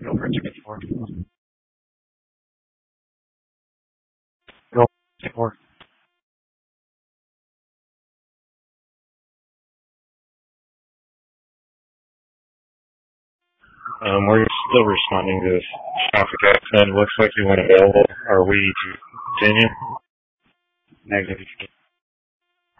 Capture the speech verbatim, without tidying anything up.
Go for it, four. Go for four. Um, we're still responding to this traffic accident. Looks like you went available. Are we to continue? Negative.